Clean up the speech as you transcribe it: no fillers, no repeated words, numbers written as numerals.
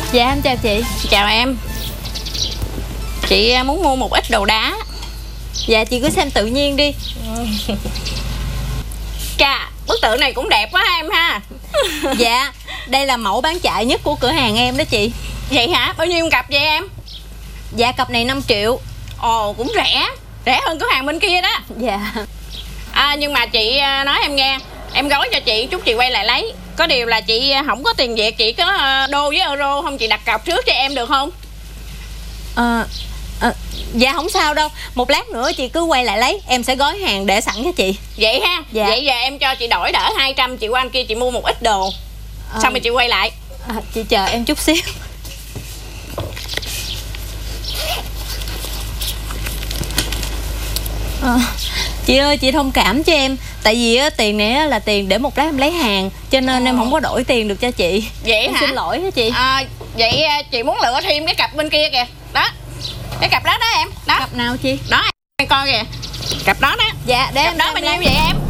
Dạ em chào chị. Chào em. Chị muốn mua một ít đồ đá. Dạ chị cứ xem tự nhiên đi. Chà, bức tượng này cũng đẹp quá em ha. Dạ, đây là mẫu bán chạy nhất của cửa hàng em đó chị. Vậy hả? Bao nhiêu cặp vậy em? Dạ cặp này 5 triệu. Ồ, cũng rẻ. Rẻ hơn cửa hàng bên kia đó. Dạ. Nhưng mà chị nói em nghe, em gói cho chị chút chị quay lại lấy. Có điều là chị không có tiền Việt, chị có đô với euro không? Chị đặt cọc trước cho em được không? Dạ không sao đâu. Một lát nữa chị cứ quay lại lấy, em sẽ gói hàng để sẵn cho chị. Vậy ha? Dạ. Vậy giờ em cho chị đổi đỡ 200, chị qua anh kia chị mua một ít đồ. Xong rồi chị quay lại. Chị chờ em chút xíu. Chị ơi, chị thông cảm cho em. Tại vì tiền này là tiền để một lát em lấy hàng, cho nên em không có đổi tiền được cho chị. Vậy em hả? Xin lỗi hả chị? Vậy chị muốn lựa thêm cái cặp bên kia kìa. Đó, cái cặp đó đó em. Đó. Cặp nào chị? Đó em coi kìa. Cặp đó đó. Dạ để cặp em đó bao nhiêu vậy em?